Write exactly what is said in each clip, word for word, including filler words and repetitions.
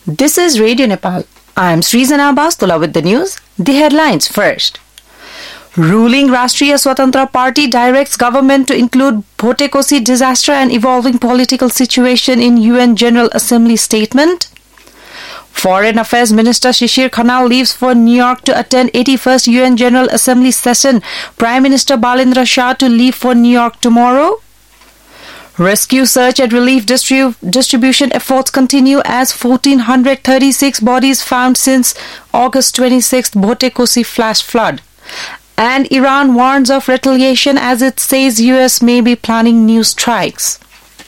This is Radio Nepal. I am Srizana Bastula with the news. The headlines first. Ruling Rashtriya Swatantra Party directs government to include Bhotekosi disaster and evolving political situation in U N General Assembly statement. Foreign Affairs Minister Shishir Khanal leaves for New York to attend eighty-first U N General Assembly session. Prime Minister Balendra Shah to leave for New York tomorrow. Rescue, search and relief distrib- distribution efforts continue as one thousand four hundred thirty-six bodies found since August twenty-sixth Bhotekosi flash flood. And Iran warns of retaliation as it says U S may be planning new strikes.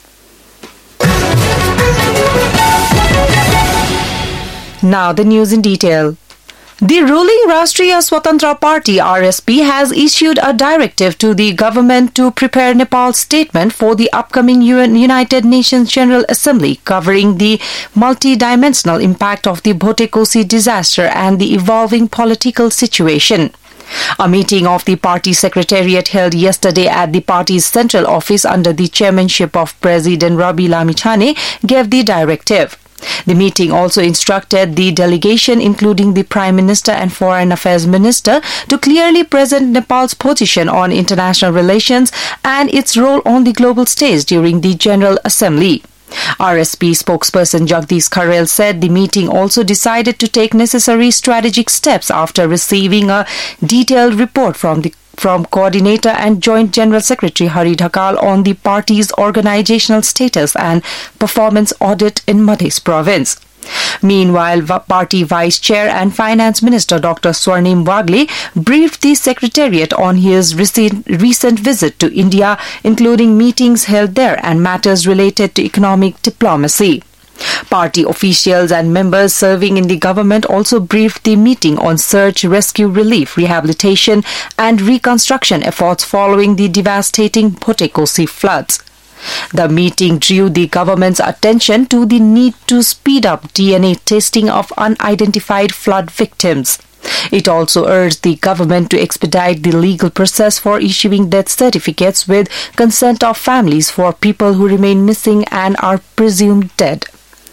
Now the news in detail. The ruling Rashtriya Swatantra Party R S P has issued a directive to the government to prepare Nepal's statement for the upcoming U N United Nations General Assembly covering the multi-dimensional impact of the Bhotekosi disaster and the evolving political situation. A meeting of the party secretariat held yesterday at the party's central office under the chairmanship of President Rabi Lamichhane gave the directive. The meeting also instructed the delegation, including the Prime Minister and Foreign Affairs Minister, to clearly present Nepal's position on international relations and its role on the global stage during the General Assembly. R S P spokesperson Jagdish Kharel said the meeting also decided to take necessary strategic steps after receiving a detailed report from the from Coordinator and Joint General Secretary Hari Dhakal on the party's organizational status and performance audit in Madhya Province. Meanwhile, Party Vice Chair and Finance Minister Doctor Swarnim Wagle briefed the Secretariat on his recent, recent visit to India, including meetings held there and matters related to economic diplomacy. Party officials and members serving in the government also briefed the meeting on search, rescue, relief, rehabilitation and reconstruction efforts following the devastating Bhotekosi floods. The meeting drew the government's attention to the need to speed up D N A testing of unidentified flood victims. It also urged the government to expedite the legal process for issuing death certificates with consent of families for people who remain missing and are presumed dead.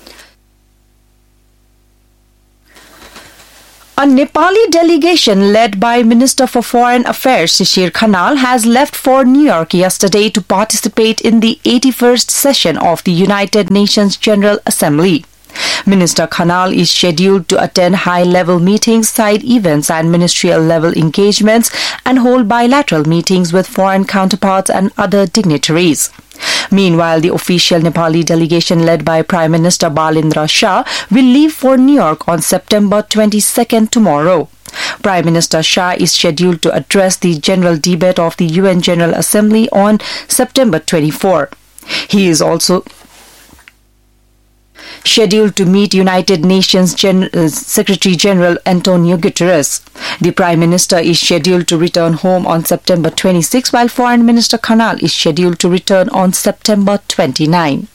A Nepali delegation led by Minister for Foreign Affairs Shishir Khanal has left for New York yesterday to participate in the eighty-first session of the United Nations General Assembly. Minister Khanal is scheduled to attend high-level meetings, side events and ministerial-level engagements and hold bilateral meetings with foreign counterparts and other dignitaries. Meanwhile, the official Nepali delegation led by Prime Minister Balendra Shah will leave for New York on September twenty-second tomorrow. Prime Minister Shah is scheduled to address the general debate of the U N General Assembly on September twenty-fourth. He is also scheduled to meet United Nations Gen- uh, Secretary General Antonio Guterres. The Prime Minister is scheduled to return home on September twenty-sixth, while Foreign Minister Khanal is scheduled to return on September twenty-ninth.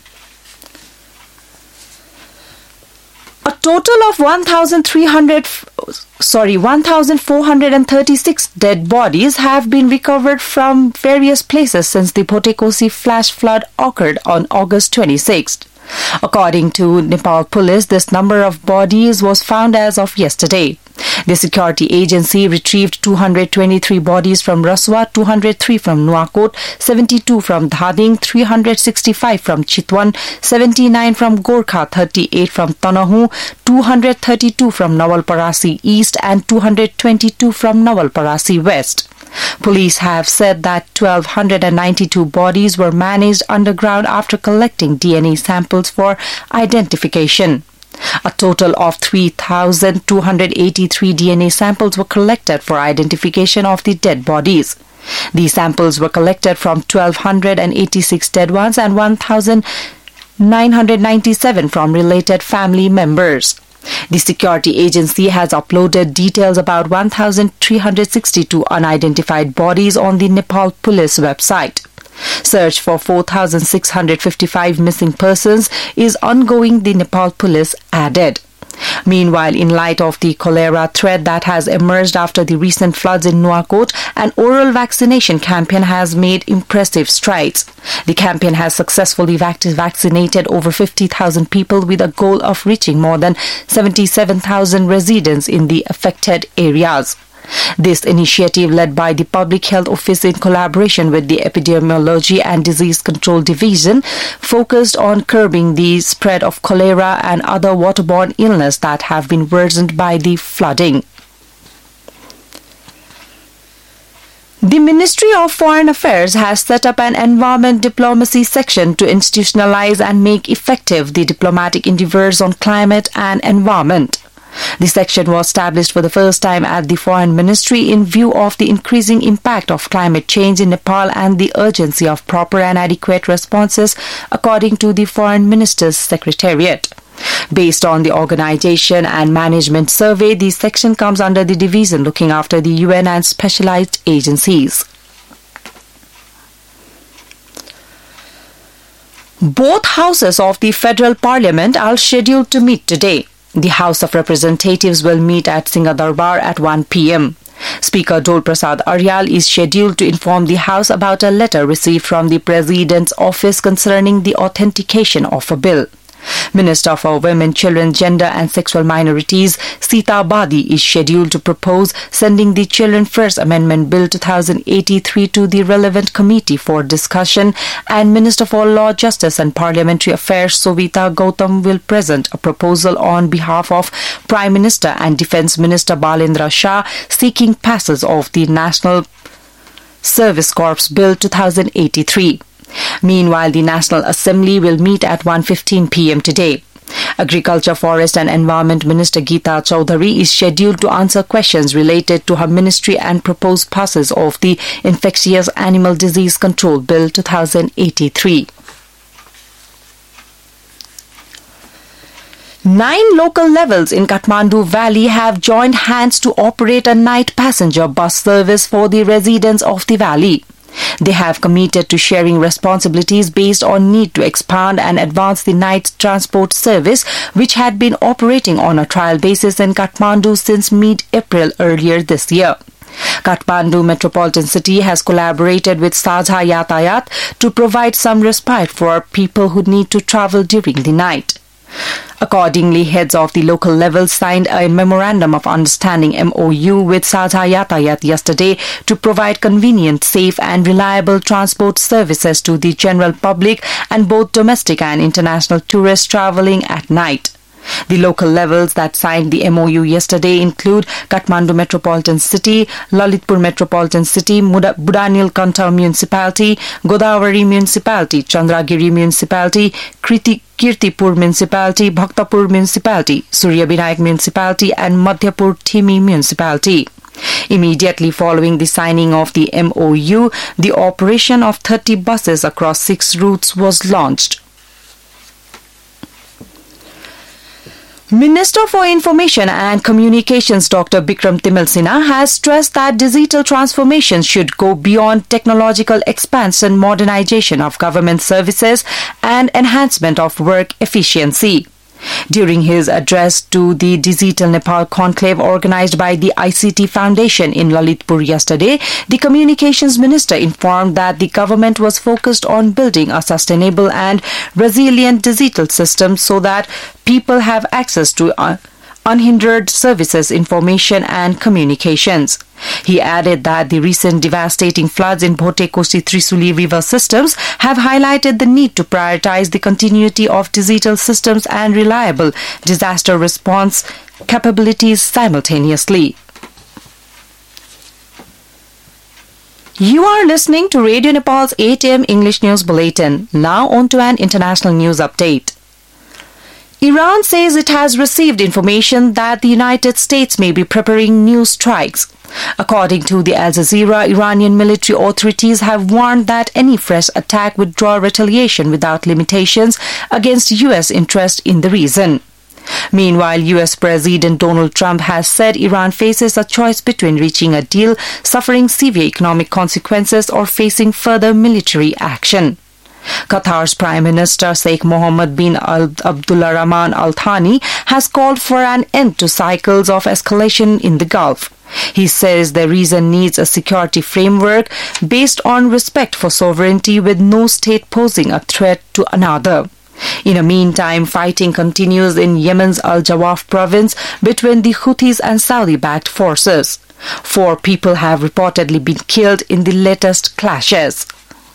A total of one thousand three hundred, sorry, one thousand four hundred thirty-six dead bodies have been recovered from various places since the Bhotekosi flash flood occurred on August twenty-sixth. According to Nepal police, this number of bodies was found as of yesterday. The security agency retrieved two hundred twenty-three bodies from Raswa, two hundred three from Nuwakot, seventy-two from Dhading, three hundred sixty-five from Chitwan, seventy-nine from Gorkha, thirty-eight from Tanahu, two hundred thirty-two from Nawalparasi East and two hundred twenty-two from Nawalparasi West. Police have said that one thousand two hundred ninety-two bodies were managed underground after collecting D N A samples for identification. A total of three thousand two hundred eighty-three D N A samples were collected for identification of the dead bodies. These samples were collected from one thousand two hundred eighty-six dead ones and one thousand nine hundred ninety-seven from related family members. The security agency has uploaded details about one thousand three hundred sixty-two unidentified bodies on the Nepal Police website. Search for four thousand six hundred fifty-five missing persons is ongoing, the Nepal Police added. Meanwhile, in light of the cholera threat that has emerged after the recent floods in Nuwakot, an oral vaccination campaign has made impressive strides. The campaign has successfully vac- vaccinated over fifty thousand people with a goal of reaching more than seventy-seven thousand residents in the affected areas. This initiative, led by the Public Health Office in collaboration with the Epidemiology and Disease Control Division, focused on curbing the spread of cholera and other waterborne illness that have been worsened by the flooding. The Ministry of Foreign Affairs has set up an environment diplomacy section to institutionalize and make effective the diplomatic endeavors on climate and environment. The section was established for the first time at the Foreign Ministry in view of the increasing impact of climate change in Nepal and the urgency of proper and adequate responses, according to the Foreign Minister's Secretariat. Based on the Organization and Management Survey, the section comes under the division looking after the U N and specialized agencies. Both houses of the Federal Parliament are scheduled to meet today. The House of Representatives will meet at Singhadarbar at one p m Speaker Dol Prasad Aryal is scheduled to inform the House about a letter received from the President's office concerning the authentication of a bill. Minister for Women, Children, Gender and Sexual Minorities, Sita Badi, is scheduled to propose sending the Children First Amendment Bill two thousand eighty-three to the relevant committee for discussion, and Minister for Law, Justice and Parliamentary Affairs, Sovita Gautam, will present a proposal on behalf of Prime Minister and Defence Minister Balendra Shah seeking passage of the National Service Corps Bill two thousand eighty-three. Meanwhile, the National Assembly will meet at one fifteen p m today. Agriculture, Forest and Environment Minister Geeta Chaudhary is scheduled to answer questions related to her ministry and proposed passage of the Infectious Animal Disease Control Bill two thousand eighty-three. Nine local levels in Kathmandu Valley have joined hands to operate a night passenger bus service for the residents of the valley. They have committed to sharing responsibilities based on need to expand and advance the night transport service, which had been operating on a trial basis in Kathmandu since mid-April earlier this year. Kathmandu Metropolitan City has collaborated with Saja Yatayat to provide some respite for people who need to travel during the night. Accordingly, heads of the local level signed a Memorandum of Understanding M O U with Saja Yatayat yesterday to provide convenient, safe and reliable transport services to the general public and both domestic and international tourists travelling at night. The local levels that signed the M O U yesterday include Kathmandu Metropolitan City, Lalitpur Metropolitan City, Budanil Kanta Municipality, Godavari Municipality, Chandragiri Municipality, Kriti Kirtipur Municipality, Bhaktapur Municipality, Surya Binayak Municipality and Madhyapur Thimi Municipality. Immediately following the signing of the M O U, the operation of thirty buses across six routes was launched. Minister for Information and Communications Doctor Bikram Timil Sinha has stressed that digital transformation should go beyond technological expansion, modernization of government services and enhancement of work efficiency. During his address to the Digital Nepal Conclave organized by the I C T Foundation in Lalitpur yesterday, the Communications Minister informed that the government was focused on building a sustainable and resilient digital system so that people have access to uh, unhindered services, information and communications. He added that the recent devastating floods in Bhote Kosi Trisuli river systems have highlighted the need to prioritize the continuity of digital systems and reliable disaster response capabilities simultaneously. You are listening to Radio Nepal's eight a m English News Bulletin. Now on to an international news update. Iran says it has received information that the United States may be preparing new strikes. According to the Al Jazeera, Iranian military authorities have warned that any fresh attack would draw retaliation without limitations against U S interest in the region. Meanwhile, U S President Donald Trump has said Iran faces a choice between reaching a deal, suffering severe economic consequences, or facing further military action. Qatar's Prime Minister Sheikh Mohammed bin Abdullah Rahman Al Thani has called for an end to cycles of escalation in the Gulf. He says the region needs a security framework based on respect for sovereignty with no state posing a threat to another. In the meantime, fighting continues in Yemen's Al-Jawaf province between the Houthis and Saudi-backed forces. Four people have reportedly been killed in the latest clashes.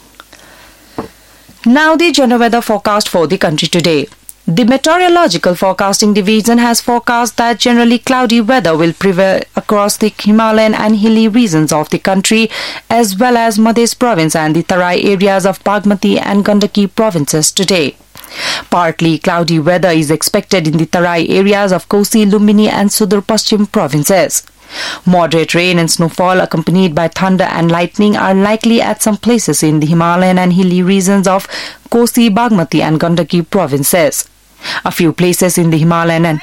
Now the general weather forecast for the country today. The Meteorological Forecasting Division has forecast that generally cloudy weather will prevail across the Himalayan and hilly regions of the country, as well as Madhya province and the Tarai areas of Bagmati and Gandaki provinces today. Partly cloudy weather is expected in the Tarai areas of Kosi, Lumbini and Sudur Paschim provinces. Moderate rain and snowfall accompanied by thunder and lightning are likely at some places in the Himalayan and hilly regions of Kosi, Bagmati and Gandaki provinces. A few places in the Himalayan and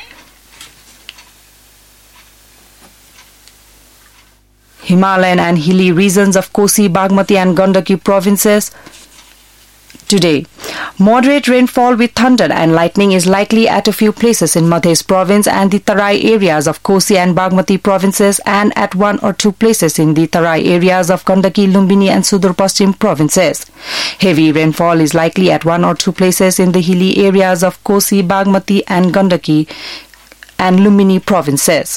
Himalayan and hilly regions of Kosi, Bagmati and Gandaki provinces today. Moderate rainfall with thunder and lightning is likely at a few places in Madhya province and the Tarai areas of Kosi and Bagmati provinces, and at one or two places in the Tarai areas of Gandaki, Lumbini and Sudur Paschim provinces. Heavy rainfall is likely at one or two places in the hilly areas of Kosi, Bagmati and Gandaki and Lumbini provinces.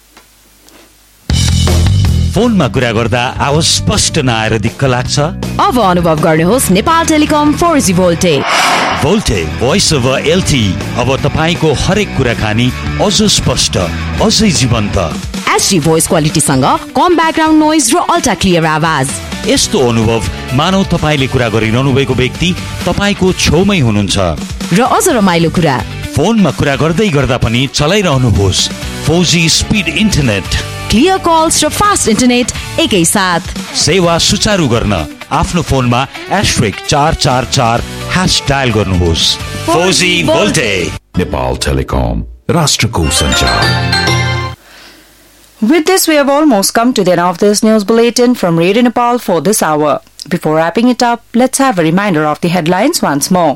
फोनमा कुरा गर्दा आवाज स्पष्ट नआएर दिक्क लाग्छ? अब अनुभव गर्नुहोस् Nepal telecom four G भोल्टे। भोल्टे voice over LT अब तपाईको हरेक कुराकानी अझ स्पष्ट, अझै जीवन्त। एचडी भोइस क्वालिटी सँग कम ब्याकग्राउन्ड नोइज र अल्ट्रा क्लियर आवाज। यस्तो अनुभव मानौ तपाईले कुरा गरिरहनु भएको व्यक्ति तपाईको छेउमै हुनुहुन्छ। र अझ रमाइलो कुरा, फोनमा कुरा गर्दै गर्दा पनि चलाइरहनुहोस् four G speed internet. Clear calls र फास्ट इन्टरनेट एकै साथ। सेवा सुचारू गर्न आफ्नो फोनमा एस्ट्रिक चार चार चार ह्याश डायल गर्नुहोस्। Four G भोल्टे। नेपाल टेलिकम, राष्ट्रको सञ्चार। With this, we have almost come to the end of this news bulletin from Radio Nepal for this hour. Before wrapping it up, let's have a reminder of the headlines once more.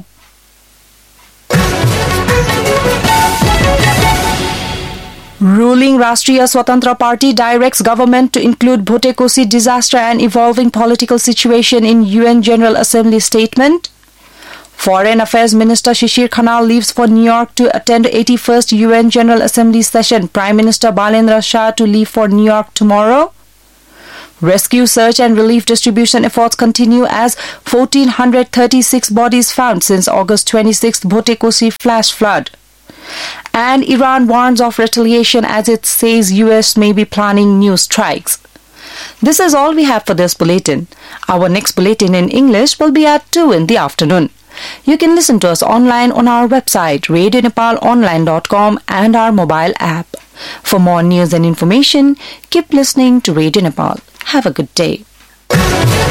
Ruling Rashtriya Swatantra Party directs government to include Bhote Kosi disaster and evolving political situation in U N General Assembly statement. Foreign Affairs Minister Shishir Khanal leaves for New York to attend eighty-first U N General Assembly session. Prime Minister Balendra Shah to leave for New York tomorrow. Rescue, search and relief distribution efforts continue as one thousand four hundred thirty-six bodies found since August twenty-sixth Bhote Kosi flash flood. And Iran warns of retaliation as it says U S may be planning new strikes. This is all we have for this bulletin. Our next bulletin in English will be at two in the afternoon. You can listen to us online on our website radio nepal online dot com and our mobile app. For more news and information, keep listening to Radio Nepal. Have a good day.